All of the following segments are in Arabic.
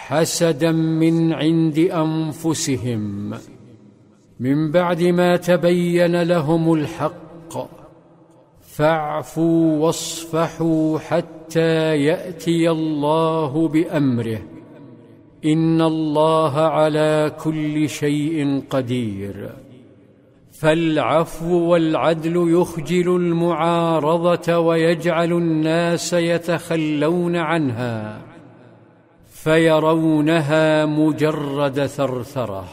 حسدا من عند أنفسهم من بعد ما تبين لهم الحق، فاعفوا واصفحوا حتى يأتي الله بأمره، إن الله على كل شيء قدير. فالعفو والعدل يخجل المعارضة ويجعل الناس يتخلون عنها فيرونها مجرد ثرثرة.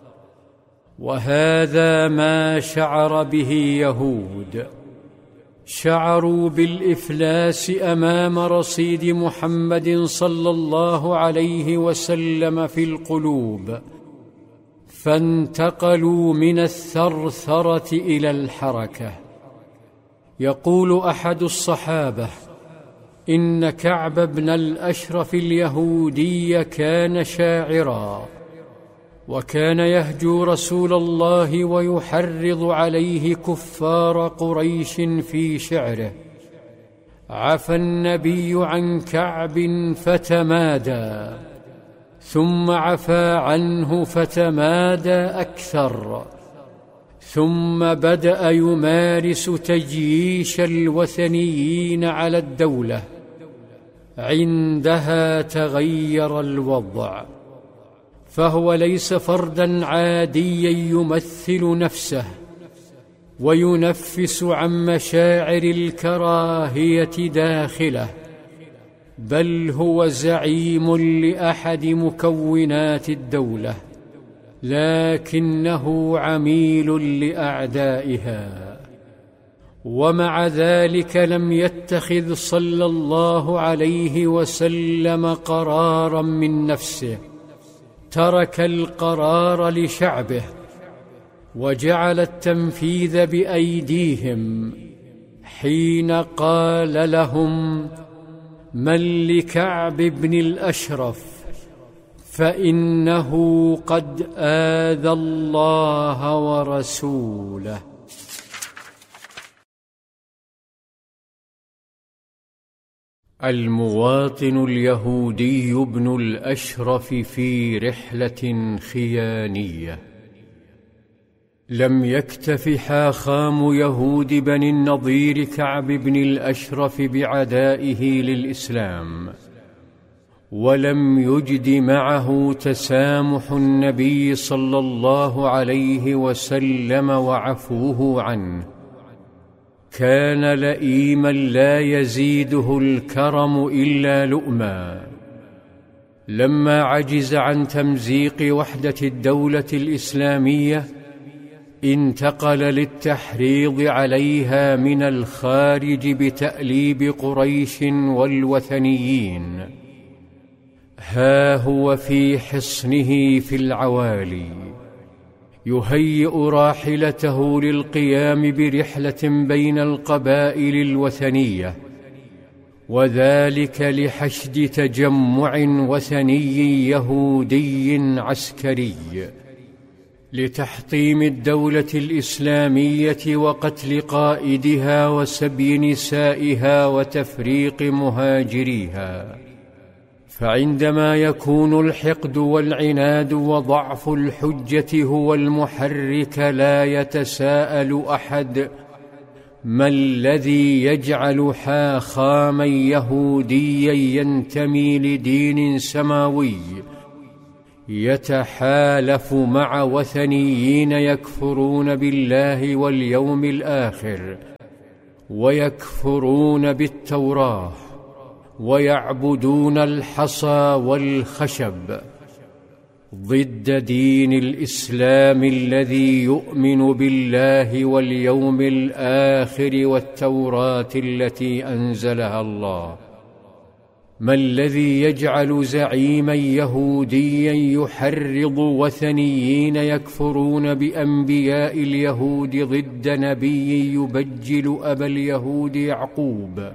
وهذا ما شعر به يهود، شعروا بالإفلاس أمام رصيد محمد صلى الله عليه وسلم في القلوب، فانتقلوا من الثرثرة إلى الحركة. يقول أحد الصحابة: إن كعب بن الأشرف اليهودي كان شاعرا، وكان يهجو رسول الله ويحرض عليه كفار قريش في شعره. عفى النبي عن كعب فتمادى، ثم عفى عنه فتمادى أكثر، ثم بدأ يمارس تجييش الوثنيين على الدولة. عندها تغير الوضع، فهو ليس فردا عاديا يمثل نفسه وينفس عن مشاعر الكراهية داخله، بل هو زعيم لأحد مكونات الدولة، لكنه عميل لأعدائها. ومع ذلك لم يتخذ صلى الله عليه وسلم قرارا من نفسه، ترك القرار لشعبه وجعل التنفيذ بأيديهم، حين قال لهم: من لكعب بن الأشرف فإنه قد آذى الله ورسوله. المواطن اليهودي ابن الأشرف في رحلة خيانية. لم يكتف حاخام يهود بني النضير كعب بن الأشرف بعدائه للإسلام، ولم يجد معه تسامح النبي صلى الله عليه وسلم وعفوه عنه. كان لئيما لا يزيده الكرم إلا لؤما. لما عجز عن تمزيق وحدة الدولة الإسلامية، انتقل للتحريض عليها من الخارج بتأليب قريش والوثنيين. ها هو في حصنه في العوالي يهيئ راحلته للقيام برحلة بين القبائل الوثنية، وذلك لحشد تجمع وثني يهودي عسكري لتحطيم الدولة الإسلامية وقتل قائدها وسبي نسائها وتفريق مهاجريها. فعندما يكون الحقد والعناد وضعف الحجة هو المحرك، لا يتساءل أحد: ما الذي يجعل حاخاما يهوديا ينتمي لدين سماوي يتحالف مع وثنيين يكفرون بالله واليوم الآخر، ويكفرون بالتوراة، ويعبدون الحصى والخشب، ضد دين الإسلام الذي يؤمن بالله واليوم الآخر والتوراة التي أنزلها الله؟ ما الذي يجعل زعيما يهوديا يحرض وثنيين يكفرون بأنبياء اليهود ضد نبي يبجل أبا اليهود يعقوب،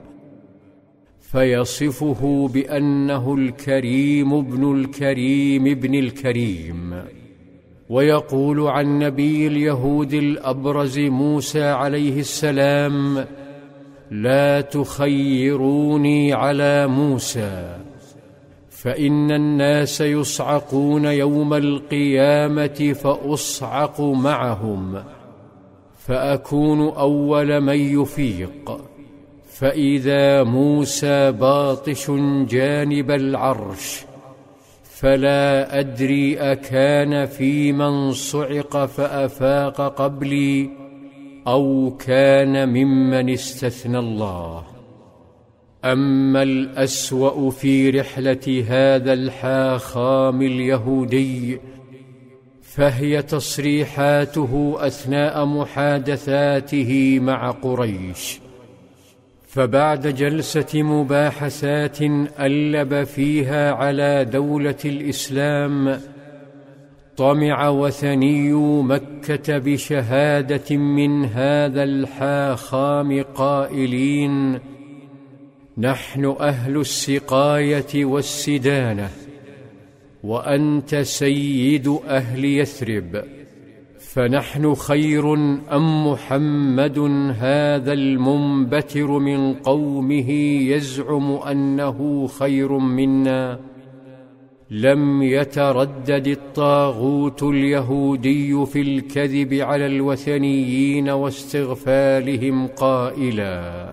فيصفه بأنه الكريم ابن الكريم ابن الكريم، ويقول عن نبي اليهود الأبرز موسى عليه السلام: لا تخيروني على موسى فإن الناس يصعقون يوم القيامة فأصعق معهم، فأكون أول من يفيق، فإذا موسى باطش جانب العرش، فلا أدري أكان في من صعق فأفاق قبلي أو كان ممن استثنى الله. أما الأسوأ في رحلة هذا الحاخام اليهودي فهي تصريحاته أثناء محادثاته مع قريش. فبعد جلسة مباحثات ألب فيها على دولة الإسلام، طمع وثني مكة بشهادة من هذا الحاخام قائلين: نحن أهل السقاية والسدانة، وأنت سيد أهل يثرب، فنحن خير أم محمد هذا المنبتر من قومه يزعم أنه خير منا؟ لم يتردد الطاغوت اليهودي في الكذب على الوثنيين واستغفالهم قائلا: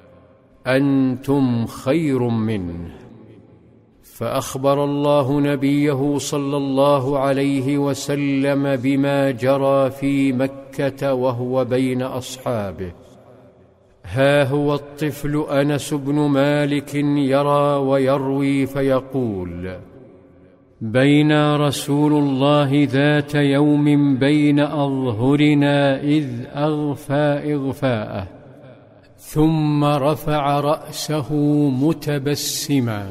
أنتم خير منه. فأخبر الله نبيه صلى الله عليه وسلم بما جرى في مكة وهو بين أصحابه. ها هو الطفل أنس بن مالك يرى ويروي فيقول: بين رسول الله ذات يوم بين أظهرنا إذ أغفى إغفاءه، ثم رفع رأسه متبسما،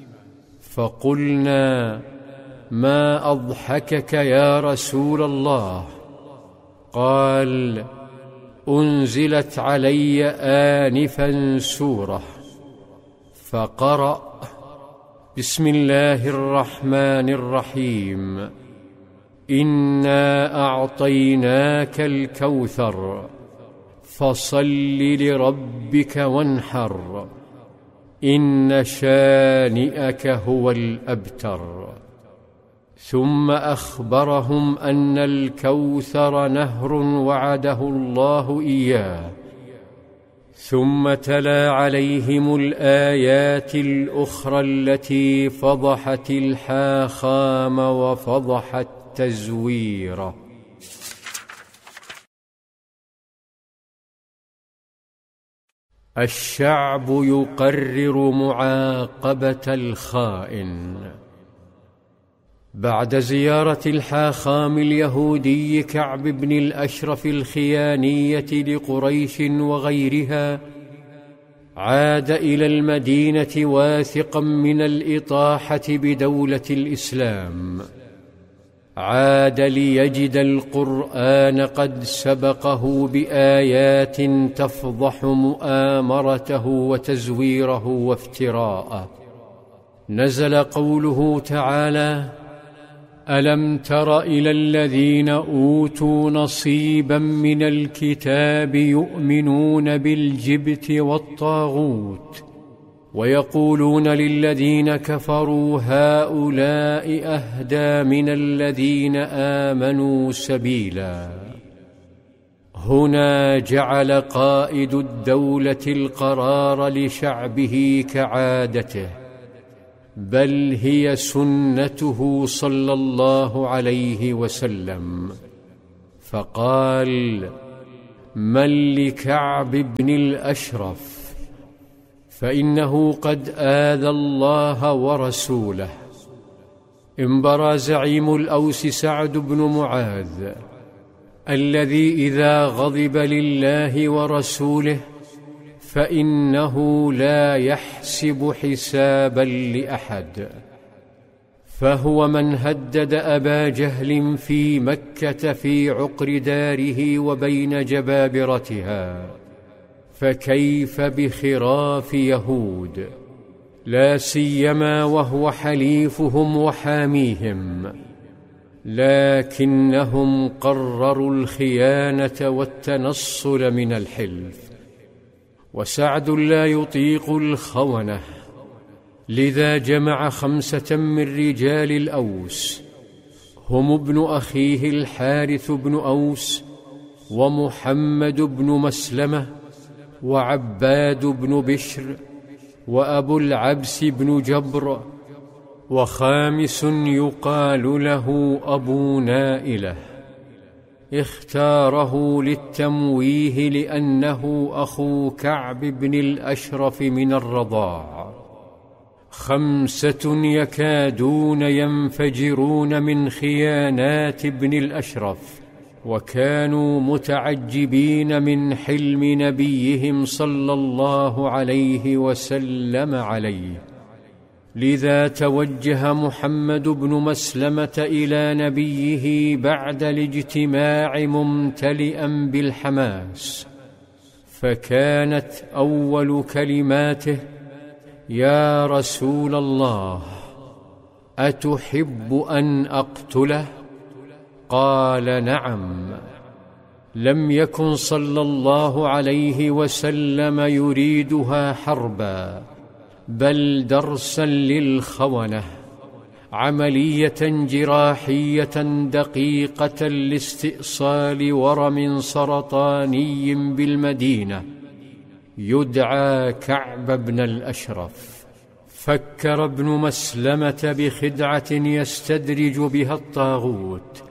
فقلنا: ما أضحكك يا رسول الله؟ قال: أنزلت علي آنفا سورة، فقرأ: بسم الله الرحمن الرحيم، إنا أعطيناك الكوثر فصل لربك وانحر، إن شانئك هو الأبتر. ثم أخبرهم أن الكوثر نهر وعده الله إياه، ثم تلا عليهم الآيات الأخرى التي فضحت الحاخام وفضحت تزويره. الشعب يقرر معاقبة الخائن. بعد زيارة الحاخام اليهودي كعب بن الأشرف الخيانية لقريش وغيرها، عاد إلى المدينة واثقا من الإطاحة بدولة الإسلام. عاد ليجد القرآن قد سبقه بآيات تفضح مؤامرته وتزويره وافتراءه. نزل قوله تعالى: ألم تر إلى الذين أوتوا نصيبا من الكتاب يؤمنون بالجبت والطاغوت ويقولون للذين كفروا هؤلاء أهدى من الذين آمنوا سبيلا. هنا جعل قائد الدولة القرار لشعبه كعادته، بل هي سنته صلى الله عليه وسلم، فقال: من لكعب بن الأشرف؟ فإنه قد آذى الله ورسوله. انبرى زعيم الأوس سعد بن معاذ، الذي إذا غضب لله ورسوله فإنه لا يحسب حسابا لأحد، فهو من هدد أبا جهل في مكة في عقر داره وبين جبابرتها، فكيف بخراف يهود، لا سيما وهو حليفهم وحاميهم، لكنهم قرروا الخيانة والتنصل من الحلف. وسعد لا يطيق الخونة، لذا جمع 5 من رجال الأوس، هم ابن أخيه الحارث بن أوس، ومحمد بن مسلمة، وعباد بن بشر، وأبو العبس بن جبر، وخامس يقال له أبو نائلة. اختاره للتمويه لأنه أخو كعب بن الأشرف من الرضاع. 5 يكادون ينفجرون من خيانات ابن الأشرف، وكانوا متعجبين من حلم نبيهم صلى الله عليه وسلم عليه. لذا توجه محمد بن مسلمة إلى نبيه بعد الاجتماع ممتلئا بالحماس، فكانت أول كلماته: يا رسول الله، أتحب أن أقتله؟ قال: نعم. لم يكن صلى الله عليه وسلم يريدها حربا، بل درسا للخونة، عملية جراحية دقيقة لاستئصال ورم سرطاني بالمدينة يدعى كعب بن الأشرف. فكر ابن مسلمة بخدعة يستدرج بها الطاغوت،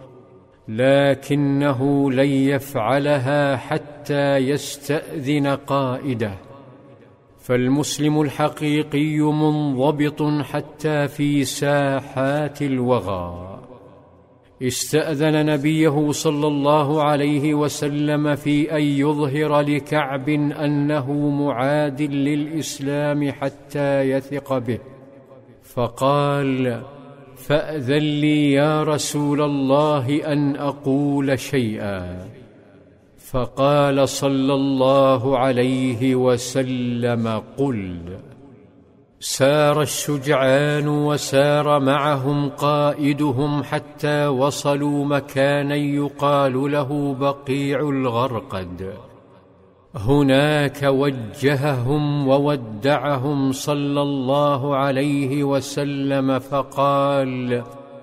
لكنه لن يفعلها حتى يستأذن قائده، فالمسلم الحقيقي منضبط حتى في ساحات الوغى. استأذن نبيه صلى الله عليه وسلم في أن يظهر لكعب أنه معاد للإسلام حتى يثق به، فقال: فأذن لي يا رسول الله أن أقول شيئا. فقال صلى الله عليه وسلم: قل. سار الشجعان وسار معهم قائدهم حتى وصلوا مكانا يقال له بقيع الغرقد. هناك وجههم وودعهم صلى الله عليه وسلم فقال: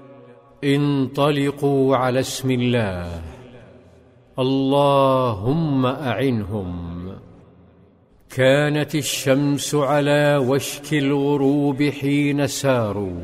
انطلقوا على اسم الله، اللهم أعنهم. كانت الشمس على وشك الغروب حين ساروا،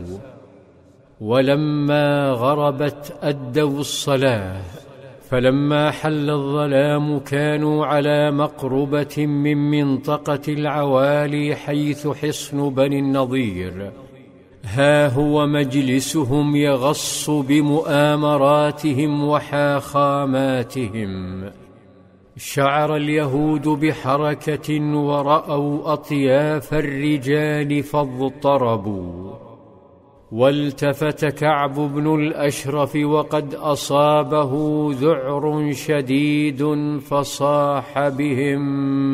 ولما غربت أدوا الصلاة، فلما حل الظلام كانوا على مقربة من منطقة العوالي حيث حصن بني النضير. ها هو مجلسهم يغص بمؤامراتهم وحاخاماتهم. شعر اليهود بحركة ورأوا أطياف الرجال فاضطربوا، والتفت كعب بن الأشرف وقد أصابه ذعر شديد فصاح بهم: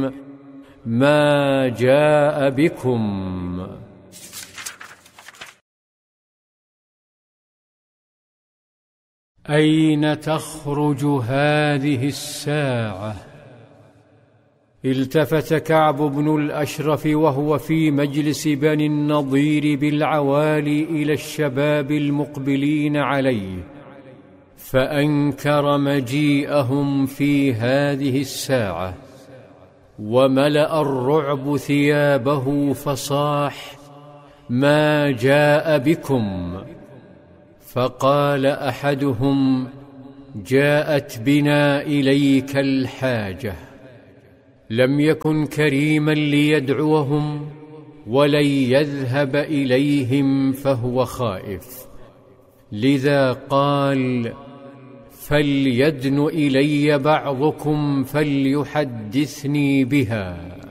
ما جاء بكم؟ أين تخرج هذه الساعة؟ التفت كعب بن الأشرف وهو في مجلس بني النضير بالعوالي إلى الشباب المقبلين عليه، فأنكر مجيئهم في هذه الساعة، وملأ الرعب ثيابه فصاح: ما جاء بكم؟ فقال أحدهم: جاءت بنا إليك الحاجة. لم يكن كريما ليدعوهم ولن يذهب إليهم فهو خائف، لذا قال: فليدن إلي بعضكم فليحدثني بها.